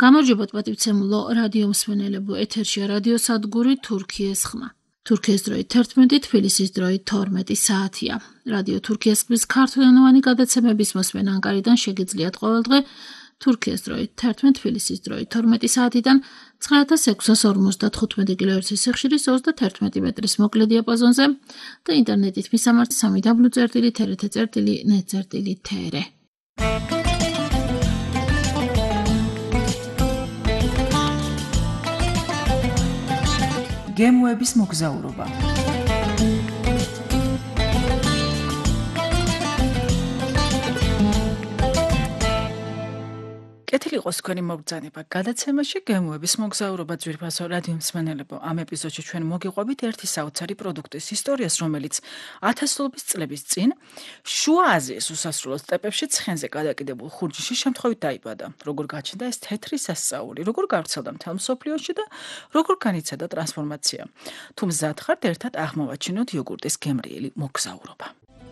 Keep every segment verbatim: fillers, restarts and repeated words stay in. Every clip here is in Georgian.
გამარჯობათ პატივცემულო რადიო მსმენელებო, ეთერშია რადიო სადგური თურქიის ხმა. თურქიის დროით თერთმეტი, თბილისის დროით თორმეტი საათია. რადიო თურქიის ხმის ქართულენოვანი გადაცემების მოსმენა ანკარიდან შეგიძლიათ ყოველდღე თურქიის დროით თერთმეტი, თბილისის დროით თორმეტი საათიდან ცხრა ათას ექვსას ორმოცდათხუთმეტი კილოჰერცის სიხშირის ოცდაათი მეტრის მოკლე დიაპაზონზე და ინტერნეტით მისამართი სამი დაბლიუ წერტილი თერეთ წერტილი ნეტ წერტილი თერე. გემოების მოგზაურობა. კეთილი იყოს თქვენი მოგზაურობა გადაცემაში გემოების მოგზაურობა ძვირფასო რადიო მსმენელებო. ამ ეპიზოდში ჩვენ მოგიყვებით ერთი საოცარი პროდუქტის ისტორიას, რომელიც ათასობით წლების წინ შუა აზიის უსასრულო სტეპებში ცხენზე გადაკიდებულ ხურჯში შემთხვევით დაიბადა. როგორ გაჩნდა ეს თეთრი სასწაული, როგორ გავრცელდა მთელ მსოფლიოში და როგორ განიცადა ტრანსფორმაცია. თუ მზად ხართ, ერთად აღმოვაჩინოთ იოგურტის გემრიელი მოგზაურობა.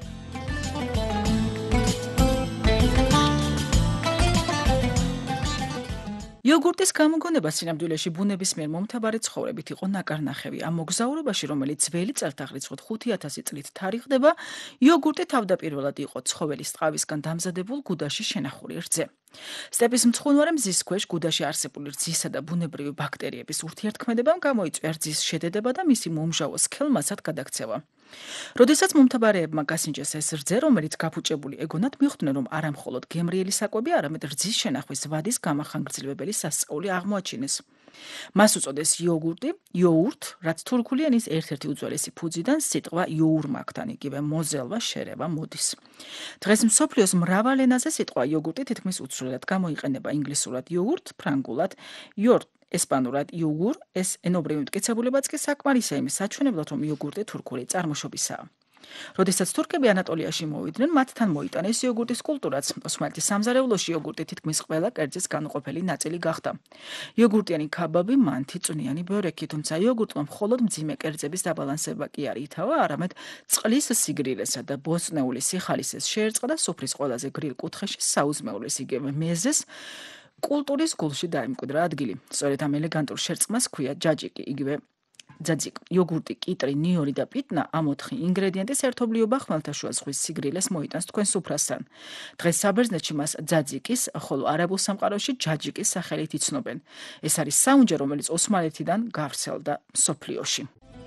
იოგურტის გამოგონება სინამდვილეში ბუნების მიერ მომთაბარე ცხოვრებით იყო ნაკარნახევი. ამ მოგზაურობაში, რომელიც ძველი წელთაღრიცხვით ხუთი ათასი წლით თარიღდება, იოგურტი თავდაპირველად იყო ცხოველის ტყავისგან დამზადებულ გუდაში შენახული რძე. სტეპის მწვანე მზის ქვეშ გუდაში არსებული რძისა და ბუნებრივი ბაქტერიების ურთიერთქმედებამ გამოიწვია რძის შედედება და მისი მომჟავო სქელმასად გადაქცევა. როდესაც მომთაბარეებმა გასინჯეს ეს რძე, რომელიც გაფუჭებული ეგონათ, მიხვდნენ, რომ არა მხოლოდ გემრიელი საკვები, არამედ რძის შენახვის ვადის გამახანგრძლივებელი სასწაული აღმოაჩინეს. მას უწოდეს იოგურტი, იოურთ, რაც თურქული ენის ერთ-ერთი უძველესი ფუძიდან სიტყვა იოურმაკთან, იგივე მოზელვა, შერევა მოდის. დღეს მსოფლიოს მრავალ ენაზე სიტყვა იოგურტი თითქმის უცვლელად გამოიყენება ინგლისურად იოგურთ, ფრანგულად იორტ, ესპანურად იოგურ, ეს ენობრივი მტკიცებულებაც კი საკმარისია იმის საჩვენებლად, რომ იოგურტი თურქული წარმოშობისაა. როდესაც თურქები ანატოლიაში მოვიდნენ, მათთან მოიტანეს იოგურტის კულტურაც. ოსმალეთის სამზარეულოში იოგურტი თითქმის ყველა კერძის განუყოფელი ნაწილი გახდა. იოგურტიანი ქაბაბი, მანთი, წვნიანი ბორექი, თუმცა იოგურტმა მხოლოდ მძიმე კერძების დაბალანსება კი არ ითავა, არამედ წყლის სიგრილესა და ბოსტნეული სიხალისეს შეერწყა და სუფრის ყველაზე გრილ კუთხეში საუზმეულის იგივე მეზეს კულტურის გულში დაიმკვიდრა ადგილი. სწორედ ამ ელეგანტურ შერწყმას ჰქვია ჯაჯიკი, იგივე ძაძიკ. იოგურტი, კიტრი, ნიორი და პიტნა ამ ოთხი ინგრედიენტის ერთობლიობა ხმელთაშუა ზღვის სიგრილეს მოიტანს თქვენ სუფრასთან. დღეს საბერძნეთში მას ძაძიკის, ხოლო არაბულ სამყაროში ჯაჯიკის სახელით იცნობენ. ეს არის საუნჯე, რომელიც ოსმალეთიდან გავრცელდა მსოფლიოში.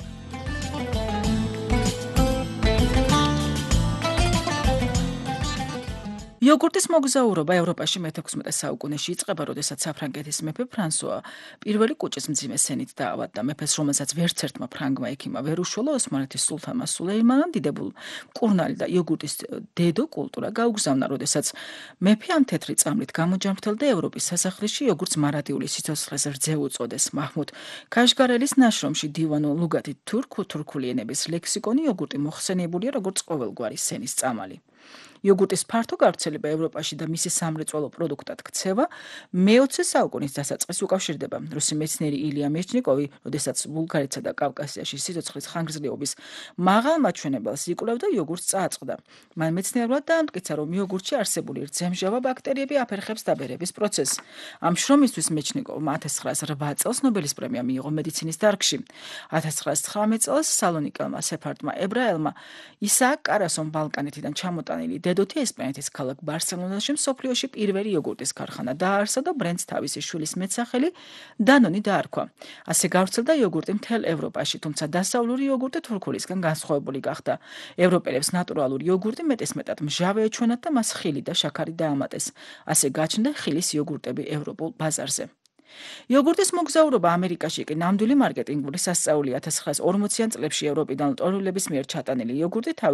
იოგურტის მოგზაურობა ევროპაში მეთექვსმეტე საუკუნეში იწყება, როდესაც საფრანგეთის მეფე ფრანსუა პირველი კუჭის მძიმე სენით დაავადდა. მეფეს, რომელსაც ვერცერთმა ფრანგმა ექიმა ვერ უშველა, ოსმალეთის სულთანმა სულეიმანმა დიდებულ მკურნალი და იოგურტის დედო კულტურა გაუგზავნა, როდესაც მეფე ამ თეთრი წამლით გამოჯანმრთელდა ევროპის სასახლეში იოგურტს მარადიული სიცოცხლეს რძე უწოდეს. მაჰმუდ ქაშგარელის ნაშრომში დივანუ ლუგათი თურქ თურქული ენების ლექსიკონი იოგურტი მოხსენიებულია როგორც ყოველგვარი სენის წამალი. იოგურტის ფართო გავრცელება ევროპაში და მისი სამრეწველო პროდუქტად ქცევა მეოცე საუკუნის დასაწყისს უკავშირდება. რუსი მეცნიერი ილია მეჩნიკოვი, როდესაც ბულგარეთსა და კავკასიაში სიცოცხლის ხანგრძლივობის მაღალ მაჩვენებელს იკვლევდა, იოგურტს წააწყდა. მან მეცნიერულად დაამტკიცა, რომ იოგურტში არსებული რძემჟავა ბაქტერიები აფერხებს დაბერების პროცესს. ამ შრომისთვის მეჩნიკოვმა ათას ცხრაას რვა წელს ნობელის პრემია მიიღო მედიცინის დარგში. ათას ცხრაას ცხრამეტ წელს სალონიკელმა სეფარდმა ებრაელმა ისააკ კარასომ ბალკანეთიდან ჩამოტანილი დედოთი ესპანეთის ქალაქ ბარსელონაში მსოფლიოში პირველი იოგურტის ქარხანა დააარსა და ბრენდს თავისი შვილის მეტსახელი დანონი დაარქვა. ასე გავრცელდა იოგურტი მთელ ევროპაში, თუმცა დასავლური იოგურტი თურქულისგან განსხვავებული გახდა. ევროპელებს ნატურალური იოგურტი მეტისმეტად მჟავე ეჩვენათ და მას ხილი და შაქარი დაამატეს. ასე გაჩნდა ხილის იოგურტები ევროპულ ბაზარზე. იოგურტის მოგზაურობა ამერიკაში კი ნამდვილი მარკეტინგული სასწაულია. ათას ცხრაას ორმოციან წლებში ევროპიდან ლტოლვილების მიერ ჩატანილი იოგურტი